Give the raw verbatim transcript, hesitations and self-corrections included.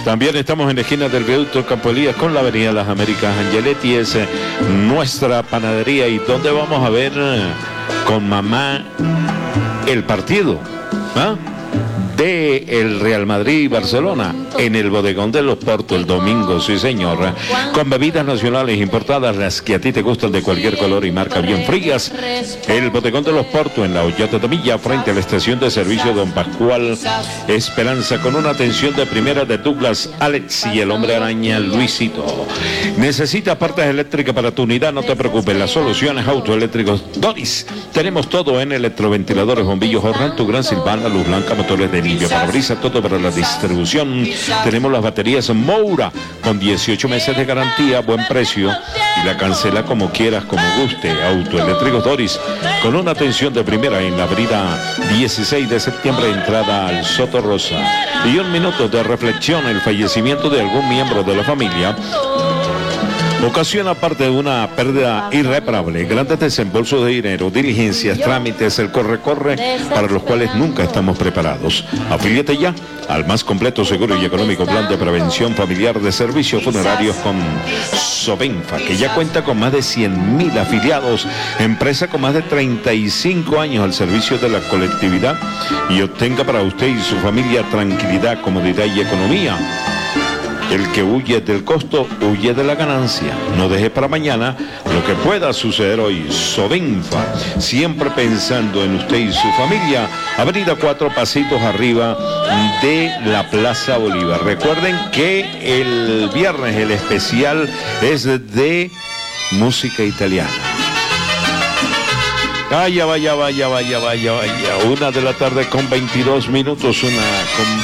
También estamos en la esquina del viaducto Campo Elías con la avenida Las Américas. Angeletti es eh, nuestra panadería y donde vamos a ver eh, con mamá el partido, ¿ah? de el Real Madrid y Barcelona en el Bodegón de los Portos el domingo, sí señor, con bebidas nacionales importadas, las que a ti te gustan de cualquier color y marca, bien frías. El Bodegón de los Portos en la Hoyota de Milla, frente a la estación de servicio Don Pascual Esperanza, con una atención de primera de Douglas, Alex y el hombre araña Luisito. ¿Necesitas partes eléctricas para tu unidad? No te preocupes, las soluciones autoeléctricos Doris. Tenemos todo en electroventiladores, bombillos, Orran, tu Gran Silvana, luz blanca, motores de limpio parabrisas, todo para la distribución. Tenemos las baterías Moura con dieciocho meses de garantía, buen precio, y la cancela como quieras, como guste. Autoeléctricos Doris, con una atención de primera en la avenida dieciséis de septiembre, entrada al Soto Rosa. Y un minuto de reflexión: el fallecimiento de algún miembro de la familia ocasiona, aparte de una pérdida irreparable, grandes desembolsos de dinero, diligencias, trámites, el corre-corre, para los cuales nunca estamos preparados. Afíliate ya al más completo, seguro y económico plan de prevención familiar de servicios funerarios con Sobenfa, que ya cuenta con más de cien mil afiliados, empresa con más de treinta y cinco años al servicio de la colectividad, y obtenga para usted y su familia tranquilidad, comodidad y economía. El que huye del costo, huye de la ganancia. No deje para mañana lo que pueda suceder hoy. Sobenfa, siempre pensando en usted y su familia. Avenida Cuatro Pasitos arriba de la Plaza Bolívar. Recuerden que el viernes el especial es de música italiana. Vaya, vaya, vaya, vaya, vaya, vaya. Una de la tarde con veintidós minutos, una con